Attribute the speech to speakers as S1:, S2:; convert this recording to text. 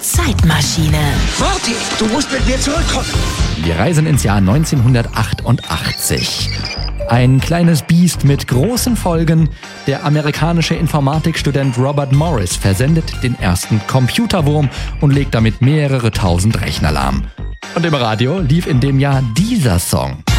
S1: Zeitmaschine.
S2: Morty, du musst mit mir zurückkommen.
S3: Wir reisen ins Jahr 1988. Ein kleines Biest mit großen Folgen. Der amerikanische Informatikstudent Robert Morris versendet den ersten Computerwurm und legt damit mehrere tausend Rechner lahm. Und im Radio lief in dem Jahr dieser Song.